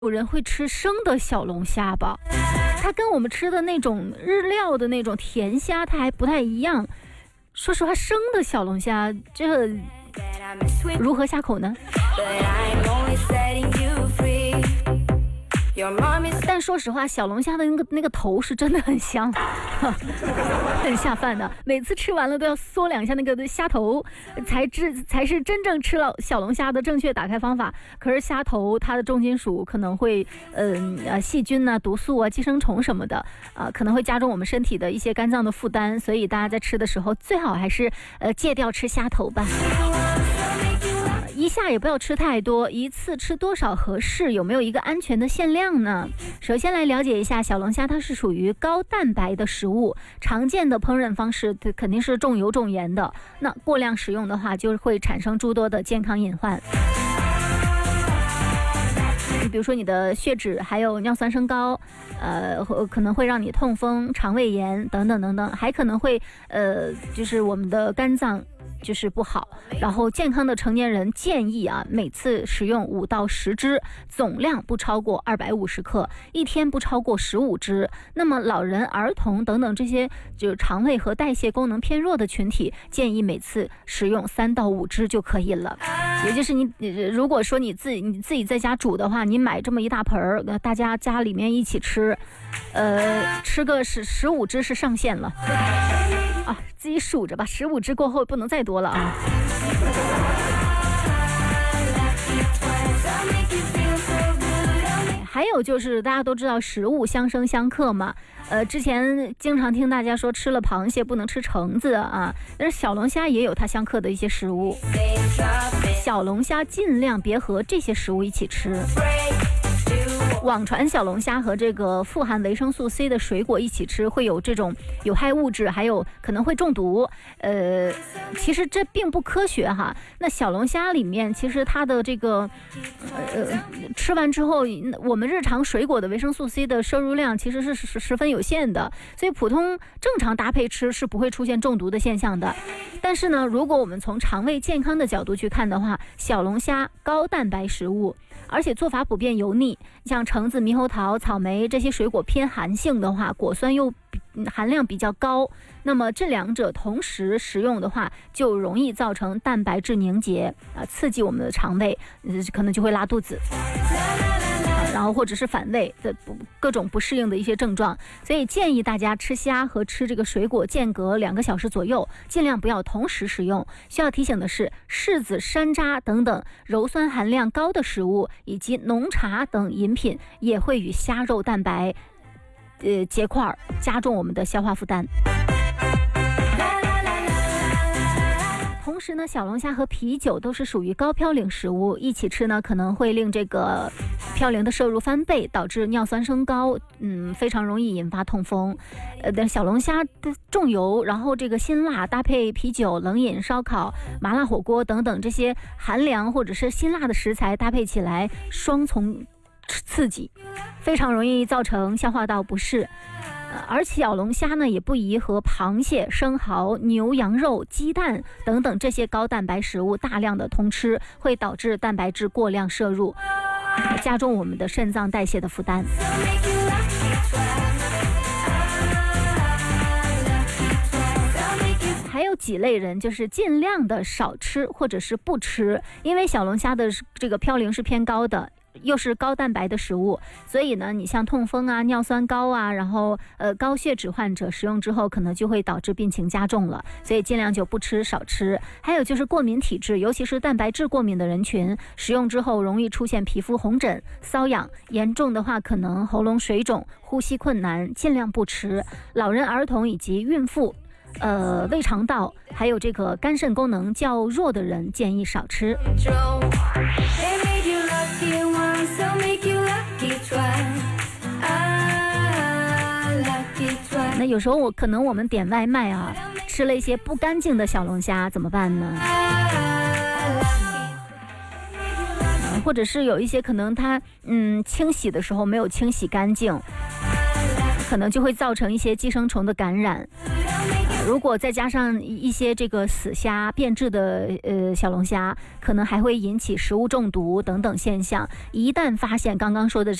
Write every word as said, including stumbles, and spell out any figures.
有人会吃生的小龙虾吧？它跟我们吃的那种日料的那种甜虾，它还不太一样。说实话，生的小龙虾这如何下口呢？但说实话，小龙虾的那个那个头是真的很香，很下饭的。每次吃完了都要嗦两下那个虾头，才知才是真正吃了小龙虾的正确打开方法。可是虾头它的重金属可能会，嗯呃细菌啊、毒素啊、寄生虫什么的，啊、呃、可能会加重我们身体的一些肝脏的负担。所以大家在吃的时候，最好还是呃戒掉吃虾头吧。一下也不要吃太多，一次吃多少合适？有没有一个安全的限量呢？首先来了解一下，小龙虾它是属于高蛋白的食物，常见的烹饪方式肯定是重油重盐的，那过量食用的话就会产生诸多的健康隐患。你比如说你的血脂还有尿酸升高，呃，可能会让你痛风、肠胃炎等等等等，还可能会呃，就是我们的肝脏就是不好。然后健康的成年人建议啊，每次食用五到十只，总量不超过二百五十克，一天不超过十五只。那么老人、儿童等等这些就是肠胃和代谢功能偏弱的群体，建议每次食用三到五只就可以了。也就是你如果说你自己你自己在家煮的话，你买这么一大盆儿，大家家里面一起吃，呃，吃个十十五只是上限了。啊，自己数着吧，十五只过后不能再多了啊。还有就是大家都知道食物相生相克嘛，呃，之前经常听大家说吃了螃蟹不能吃橙子啊，但是小龙虾也有它相克的一些食物，小龙虾尽量别和这些食物一起吃。网传小龙虾和这个富含维生素 C 的水果一起吃会有这种有害物质，还有可能会中毒。呃，其实这并不科学哈。那小龙虾里面其实它的这个呃吃完之后，我们日常水果的维生素 C 的摄入量其实是十十分有限的，所以普通正常搭配吃是不会出现中毒的现象的。但是呢，如果我们从肠胃健康的角度去看的话，小龙虾高蛋白食物，而且做法普遍油腻，像橙子、猕猴桃、草莓这些水果偏寒性的话，果酸又含量比较高，那么这两者同时食用的话，就容易造成蛋白质凝结啊，刺激我们的肠胃，呃、可能就会拉肚子。然后或者是反胃的各种不适应的一些症状，所以建议大家吃虾和吃这个水果间隔两个小时左右，尽量不要同时食用。需要提醒的是，柿子、山楂等等鞣酸含量高的食物，以及浓茶等饮品也会与虾肉蛋白呃结块，加重我们的消化负担。同时呢，小龙虾和啤酒都是属于高嘌呤食物，一起吃呢可能会令这个嘌呤的摄入翻倍，导致尿酸升高，嗯，非常容易引发痛风。呃，但小龙虾的重油，然后这个辛辣搭配啤酒、冷饮、烧烤、麻辣火锅等等这些寒凉或者是辛辣的食材搭配起来，双重刺激，非常容易造成消化道不适。而小龙虾呢，也不宜和螃蟹、生蚝、牛羊肉、鸡蛋等等这些高蛋白食物大量的通吃，会导致蛋白质过量摄入，加重我们的肾脏代谢的负担。还有几类人就是尽量的少吃或者是不吃，因为小龙虾的这个嘌呤是偏高的，又是高蛋白的食物，所以呢，你像痛风啊、尿酸高啊，然后呃高血脂患者食用之后，可能就会导致病情加重了，所以尽量就不吃少吃。还有就是过敏体质，尤其是蛋白质过敏的人群，食用之后容易出现皮肤红疹、瘙痒，严重的话可能喉咙水肿、呼吸困难，尽量不吃。老人、儿童以及孕妇。呃，胃肠道还有这个肝肾功能较弱的人建议少吃。那有时候我可能我们点外卖啊，吃了一些不干净的小龙虾怎么办呢？或者是有一些可能它嗯清洗的时候没有清洗干净，可能就会造成一些寄生虫的感染。 如果再加上一些这个死虾变质的呃小龙虾，可能还会引起食物中毒等等现象。一旦发现刚刚说的